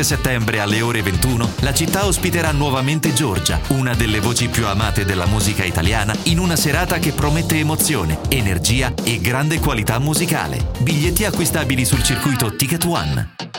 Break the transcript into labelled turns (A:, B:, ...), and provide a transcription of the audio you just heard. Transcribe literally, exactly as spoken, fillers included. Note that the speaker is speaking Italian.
A: sette settembre alle ore ventuno la città ospiterà nuovamente Giorgia, una delle voci più amate della musica italiana, in una serata che promette emozione, energia e grande qualità musicale. Biglietti acquistabili sul circuito Ticket One.